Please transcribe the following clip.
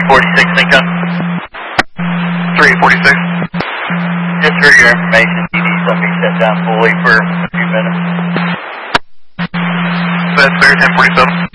346, Lincoln. 346. Just for your information, TV's let me shut down fully for a few minutes. That's fair, 1047.